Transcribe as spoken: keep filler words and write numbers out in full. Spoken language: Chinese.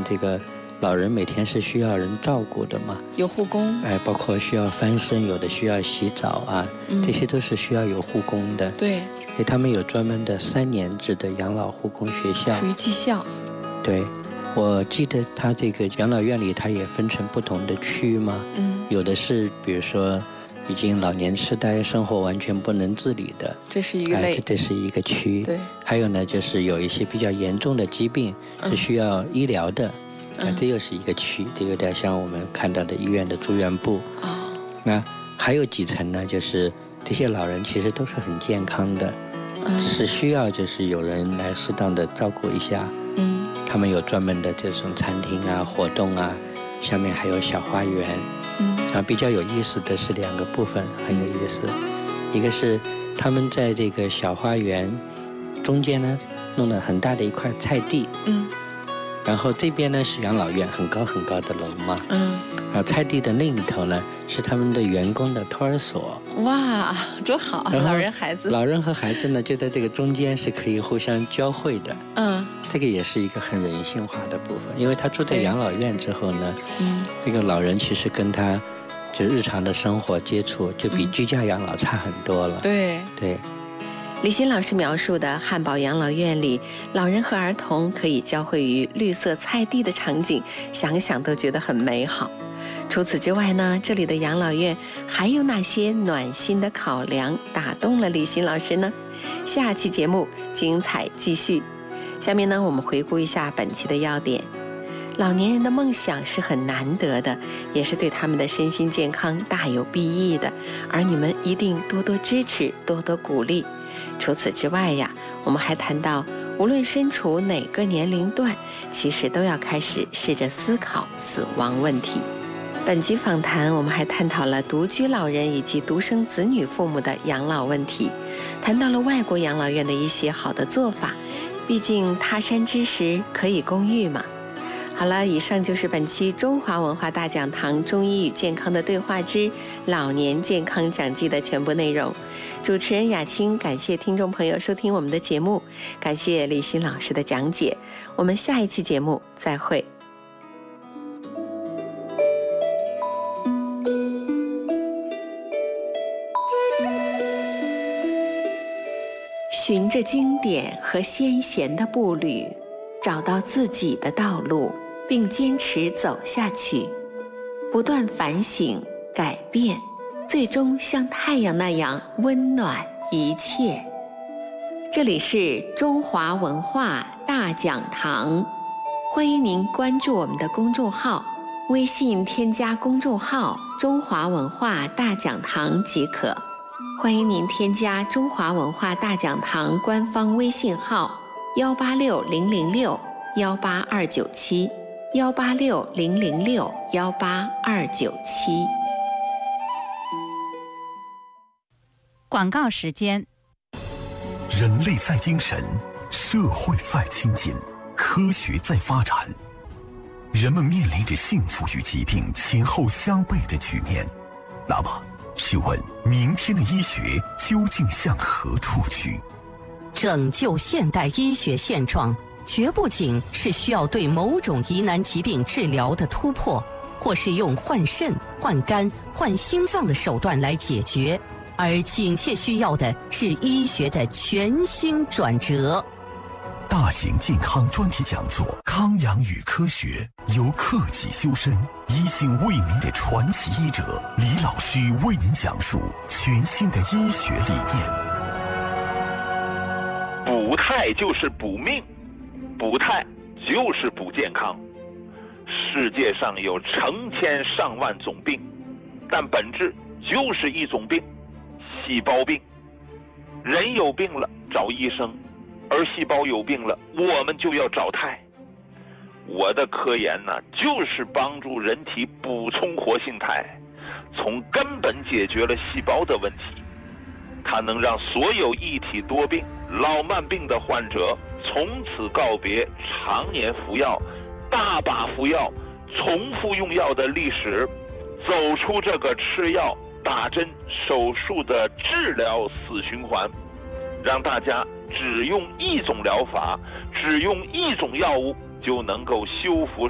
像这个老人每天是需要人照顾的嘛， 有护工， 哎，包括需要翻身，有的需要洗澡啊， 嗯、 这些都是需要有护工的。 对， 所以他们有专门的三年制的养老护工学校， 属于技校。 对，我记得他这个养老院里，它也分成不同的区嘛， 嗯， 有的是比如说已经老年痴呆，生活完全不能自理的， 这是一个类， 哎、这是一个区。 对， 还有呢，就是有一些比较严重的疾病、嗯、是需要医疗的。啊，这又是一个区，这有点像我们看到的医院的住院部。 哦， 那还有几层呢？就是这些老人其实都是很健康的，嗯、只是需要就是有人来适当的照顾一下。 嗯， 他们有专门的这种餐厅啊、活动啊，下面还有小花园。 嗯， 啊，比较有意思的是两个部分，很有意思。一个是他们在这个小花园中间呢，弄了很大的一块菜地。 嗯。 然后这边呢是养老院，很高很高的楼嘛。 嗯。 然后菜地的另一头呢是他们的员工的托儿所。 哇，多好！老人孩子。 老人和孩子呢就在这个中间是可以互相交汇的。 嗯。 这个也是一个很人性化的部分，因为他住在养老院之后呢， 嗯， 这个老人其实跟他就日常的生活接触就比居家养老差很多了。 嗯、对对。 李欣老师描述的汉堡养老院里，老人和儿童可以交汇于绿色菜地的场景，想想都觉得很美好。除此之外呢，这里的养老院还有哪些暖心的考量打动了李欣老师呢？下期节目精彩继续。下面呢，我们回顾一下本期的要点。老年人的梦想是很难得的，也是对他们的身心健康大有裨益的，而你们一定多多支持，多多鼓励。除此之外呀，我们还谈到，无论身处哪个年龄段，其实都要开始试着思考死亡问题。本集访谈，我们还探讨了独居老人以及独生子女父母的养老问题，谈到了外国养老院的一些好的做法，毕竟他山之石可以攻玉嘛。好了，以上就是本期中华文化大讲堂中医与健康的对话之老年健康讲记的全部内容。主持人雅青，感谢听众朋友收听我们的节目，感谢李欣老师的讲解。我们下一期节目再会。循着经典和先贤的步履，找到自己的道路，并坚持走下去，不断反省改变，最终像太阳那样温暖一切。这里是中华文化大讲堂，欢迎您关注我们的公众号，微信添加公众号中华文化大讲堂即可。欢迎您添加中华文化大讲堂官方微信号幺八六零零六幺八二九七幺八六零零六幺八二九七。 广告时间。 人类在精神，社会在亲近，科学在发展。人们面临着幸福与疾病前后相悖的局面，那么试问明天的医学究竟向何处去？ 拯救现代医学现状，绝不仅是需要对某种疑难疾病治疗的突破，或是用换肾、换肝、换心脏的手段来解决，而紧切需要的是医学的全新转折。 大型健康专题讲座《康养与科学》，由克己修身、一心为民的传奇医者李老师为您讲述全新的医学理念。 补态就是补命，补态就是补健康。世界上有成千上万种病，但本质就是一种病，细胞病。人有病了找医生，而细胞有病了我们就要找态。我的科研呢，就是帮助人体补充活性肽，从根本解决了细胞的问题。它能让所有异体多病、老慢病的患者从此告别常年服药、大把服药、重复用药的历史，走出这个吃药、打针、手术的治疗死循环，让大家只用一种疗法，只用一种药物就能够修复